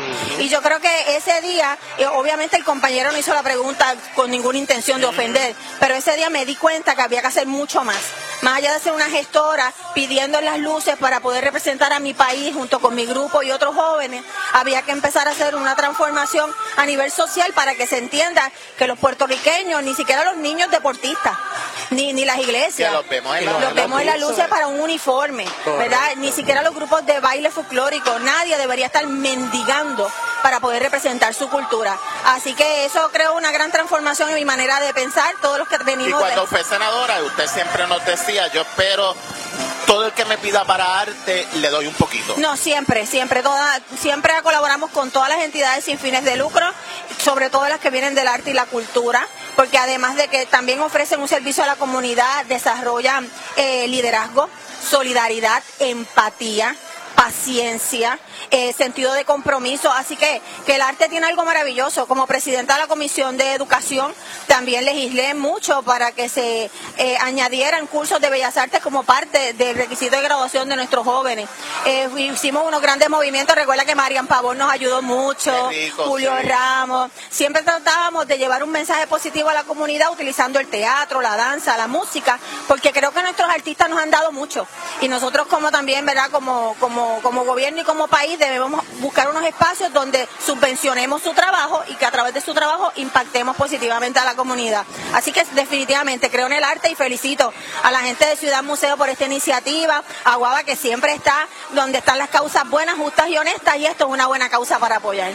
Y yo creo que ese día, obviamente el compañero no hizo la pregunta con ninguna intención de ofender, pero ese día me di cuenta que había que hacer mucho más allá de ser una gestora pidiendo las luces para poder representar a mi país junto con mi grupo y otros jóvenes, había que empezar a hacer una transformación a nivel social para que se entienda que los puertorriqueños, ni siquiera los niños deportistas, ni las iglesias, los vemos en las luces para un uniforme, ¿verdad? Ni siquiera los grupos de baile folclórico, nadie debería estar mendigando para poder representar su cultura. Así que eso creó una gran transformación en mi manera de pensar, todos los que venimos. Y cuando fue senadora, usted siempre nos decía, yo espero todo el que me pida para arte, le doy un poquito. No, siempre colaboramos con todas las entidades sin fines de lucro, sobre todo las que vienen del arte y la cultura, porque además de que también ofrecen un servicio a la comunidad, desarrollan liderazgo, solidaridad, empatía, paciencia, sentido de compromiso, así que el arte tiene algo maravilloso. Como presidenta de la Comisión de Educación también legislé mucho para que se añadieran cursos de Bellas Artes como parte del requisito de graduación de nuestros jóvenes. Hicimos unos grandes movimientos, recuerda que Marian Pavón nos ayudó mucho, Julio Ramos, siempre tratábamos de llevar un mensaje positivo a la comunidad utilizando el teatro, la danza, la música, porque creo que nuestros artistas nos han dado mucho y nosotros como también, ¿verdad? Como gobierno y como país debemos buscar unos espacios donde subvencionemos su trabajo y que a través de su trabajo impactemos positivamente a la comunidad. Así que definitivamente creo en el arte y felicito a la gente de Ciudad Museo por esta iniciativa, a Guava que siempre está donde están las causas buenas, justas y honestas, y esto es una buena causa para apoyar.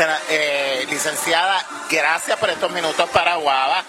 Licenciada, gracias por estos minutos para Guava.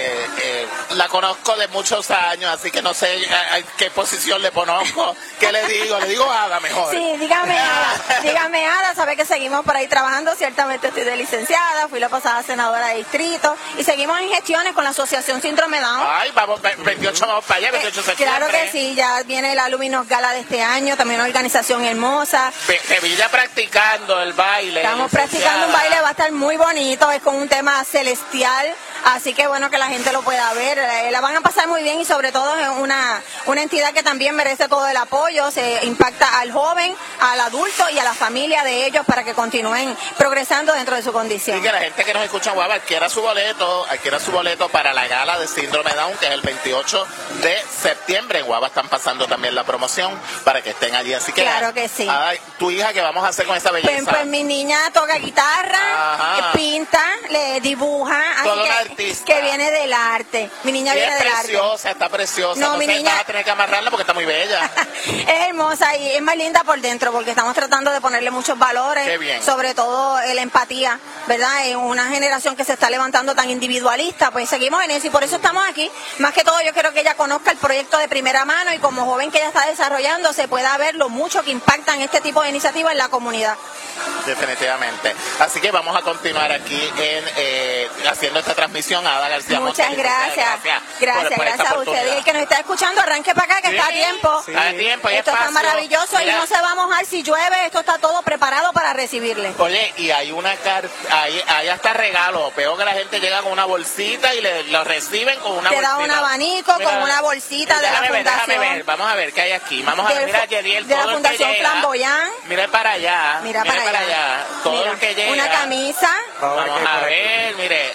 La conozco de muchos años, así que no sé a qué posición le conozco. ¿Qué le digo? Le digo Ada mejor. Sí, dígame Ada, sabe que seguimos por ahí trabajando, ciertamente estoy de licenciada, fui la pasada senadora de distrito y seguimos en gestiones con la Asociación Síndrome Down. Ay, vamos, 28 vamos para allá, 28 de septiembre. Claro que sí, ya viene la Luminos Gala de este año, también una organización hermosa. Sevilla practicando el baile. Estamos practicando un baile, va a estar muy bonito, es con un tema celestial, así que bueno que la gente lo pueda ver, la van a pasar muy bien y sobre todo es una entidad que también merece todo el apoyo, se impacta al joven, al adulto y a la familia de ellos para que continúen progresando dentro de su condición. Y que la gente que nos escucha en Guava adquiera su boleto para la gala de Síndrome Down, que es el 28 de septiembre. En Guava están pasando también la promoción para que estén allí. Así que claro que sí. Tu hija, ¿qué vamos a hacer con esa belleza? Pues mi niña toca guitarra, pinta, le dibuja, todo así un artista que viene del arte. Mi niña viene del arte. Está preciosa. No, mi niña vas a tener que amarrarla porque está muy bella. Es hermosa y es más linda por dentro porque estamos tratando de ponerle muchos valores, sobre todo la empatía, ¿verdad? En una generación que se está levantando tan individualista, pues seguimos en eso y por eso estamos aquí. Más que todo yo quiero que ella conozca el proyecto de primera mano y como joven que ella está desarrollando se pueda ver lo mucho que impactan este tipo de iniciativas en la comunidad. Definitivamente. Así que vamos a continuar aquí haciendo esta transmisión. Ada García. Muchas gracias. Gracias a ustedes. Y el que nos está escuchando, arranque para acá que está a tiempo. Está a tiempo, esto está maravilloso. Mira, y no se va a mojar si llueve, esto está todo preparado para recibirle. Oye, y hay una carta, hay hasta regalos. Veo que la gente llega con una bolsita y lo reciben con una bolsita. Te da un abanico con una bolsita de la fundación. Déjame ver, vamos a ver qué hay aquí. Vamos a ver, mira, Yeriel, de la Fundación Flamboyant. Mira para allá. Mira para allá. Todo el que llega. Una camisa. Vamos a ver, mire,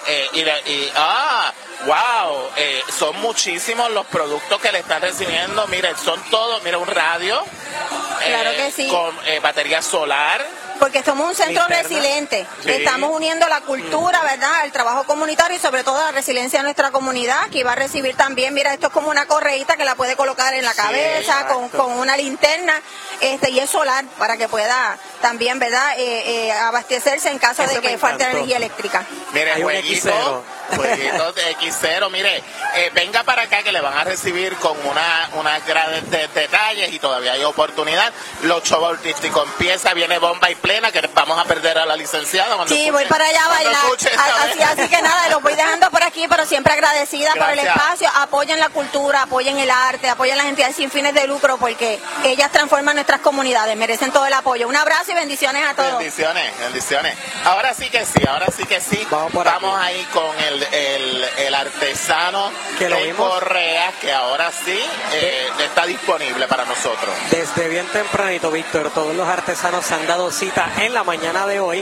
wow, son muchísimos los productos que le están recibiendo. Miren, son todos, mira, un radio. Claro que sí. Con batería solar. Porque somos un centro resiliente. Sí. Estamos uniendo la cultura, ¿verdad? El trabajo comunitario y sobre todo la resiliencia de nuestra comunidad, que va a recibir también, mira, esto es como una correíta que la puede colocar en la cabeza, con una linterna, y es solar para que pueda también, ¿verdad? Abastecerse en caso de que falte energía eléctrica. Mire, jueguitos de X0, mire, venga para acá que le van a recibir con una grandes detalles y todavía hay oportunidad. Los shows artísticos empieza, viene bomba y plena, que vamos a perder a la licenciada. Sí, voy para allá a bailar. Así que nada, los voy dejando por aquí, pero siempre agradecida por el espacio. Apoyen la cultura, apoyen el arte, apoyen las entidades sin fines de lucro, porque ellas transforman nuestras comunidades, merecen todo el apoyo. Un abrazo y bendiciones a todos. Bendiciones. Ahora sí que sí. Vamos ahí con el artesano de Correas, que ahora sí está disponible para nosotros. Desde bien tempranito, Víctor, todos los artesanos se han dado cita en la mañana de hoy